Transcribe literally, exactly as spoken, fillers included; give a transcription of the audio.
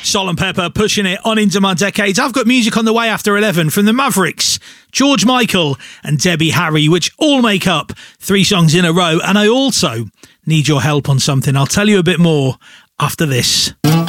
Salt and Pepper pushing it on into my decades. I've got music on the way after eleven from the Mavericks, George Michael and Debbie Harry, which all make up three songs in a row. And I also need your help on something. I'll tell you a bit more after this.